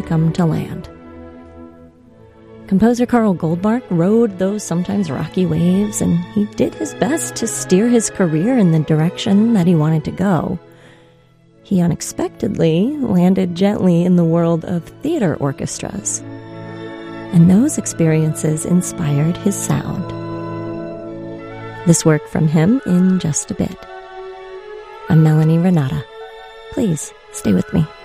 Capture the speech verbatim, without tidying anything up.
welcome to land. Composer Carl Goldmark rode those sometimes rocky waves, and he did his best to steer his career in the direction that he wanted to go. He unexpectedly landed gently in the world of theater orchestras, and those experiences inspired his sound. This work from him in just a bit. I'm Melanie Renata. Please stay with me.